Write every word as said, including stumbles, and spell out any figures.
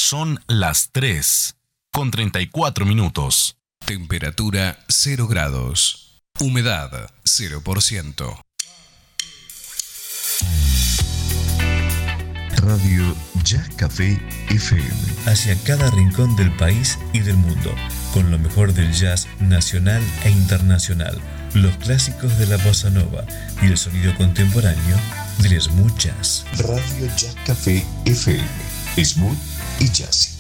Son las tres con treinta y cuatro minutos. Temperatura cero grados. Humedad cero por ciento. Radio Jazz Café F M. Hacia cada rincón del país y del mundo, con lo mejor del jazz nacional e internacional, los clásicos de la bossa nova y el sonido contemporáneo del smooth jazz. Radio Jazz Café F M. Smooth y jazz.